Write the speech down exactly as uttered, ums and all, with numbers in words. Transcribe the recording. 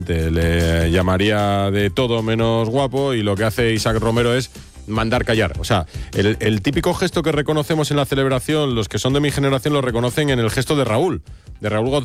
Le llamaría de todo menos guapo y lo que hace Isaac Romero es mandar callar. O sea, el, el típico gesto que reconocemos en la celebración, los que son de mi generación lo reconocen en el gesto de Raúl, de Raúl